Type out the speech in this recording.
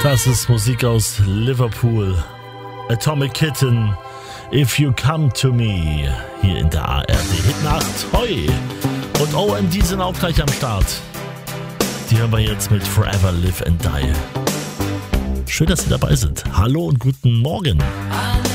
Das ist Musik aus Liverpool. Atomic Kitten, If You Come To Me. Hier in der ARD Hitnacht. Hoi! Und OMD sind auch gleich am Start. Die hören wir jetzt mit Forever Live and Die. Schön, dass Sie dabei sind. Hallo und guten Morgen.